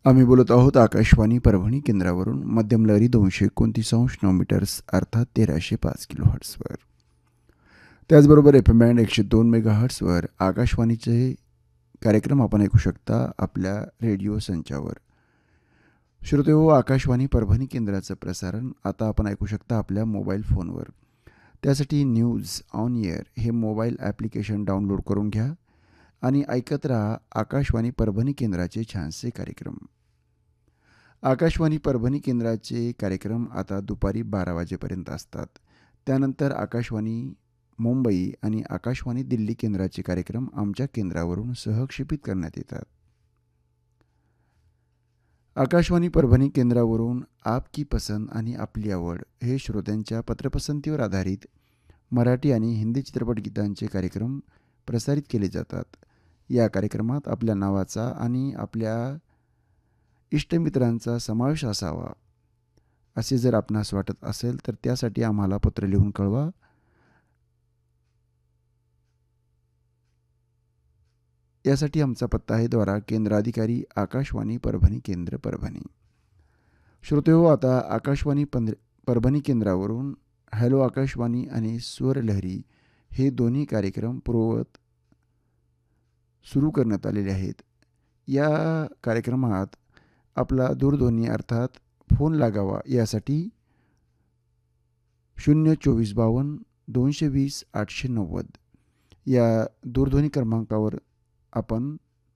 आम्ही बोलत आहोत आकाशवाणी परभणी केंद्रावरून मध्यम लहरी 229 मीटर्स अर्थात 1305 किलो हर्ट्सवर. त्याचबरोबर एफ एम बँड 102 मेगा हर्ट्सवर आकाशवाणीचे कार्यक्रम आपण ऐकू शकता आपल्या रेडिओ संचावर. श्रोतेहो, आकाशवाणी परभणी केंद्राचं प्रसारण आता आपण ऐकू शकता आपल्या मोबाईल फोनवर. त्यासाठी न्यूज ऑन एअर हे मोबाईल ॲप्लिकेशन डाउनलोड करून घ्या आणि ऐकत राहा आकाशवाणी परभणी केंद्राचे छानसे कार्यक्रम. आकाशवाणी परभणी केंद्राचे कार्यक्रम आता दुपारी 12 वाजेपर्यंत असतात. त्यानंतर आकाशवाणी मुंबई आणि आकाशवाणी दिल्ली केंद्राचे कार्यक्रम आमच्या केंद्रावरून सहक्षेपित करण्यात येतात. आकाशवाणी परभणी केंद्रावरून आपकी पसंद आणि आपली आवड हे श्रोत्यांच्या पत्रपसंतीवर आधारित मराठी आणि हिंदी चित्रपट गीतांचे कार्यक्रम प्रसारित केले जातात. या कार्यक्रमात आपल्या नावाचा आणि आपल्या इष्टमित्रांचा समावेश असावा असे जर आपणास वाटत असेल तर त्यासाठी आम्हाला पत्र लिहून कळवा. यासाठी आमचा पत्ता आहे द्वारा केंद्र अधिकारी आकाशवाणी परभणी केंद्र परभणी. श्रोतेहो, आता आकाशवाणी परभणी केंद्रावरून हॅलो आकाशवाणी आणि स्वरलहरी हे दोन्ही कार्यक्रम पूर्ववत सुरू करण्यात आलेले आहेत. या कार्यक्रमात आपला दूरध्वनी अर्थात फोन लागावा यासाठी 02452 220 890 या दूरध्वनी क्रमांकावर आपण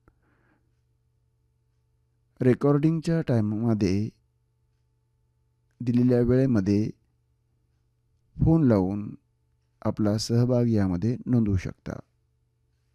रेकॉर्डिंगच्या टाईममध्ये दिलेल्या वेळेमध्ये फोन लावून आपला सहभाग यामध्ये नोंदवू शकता.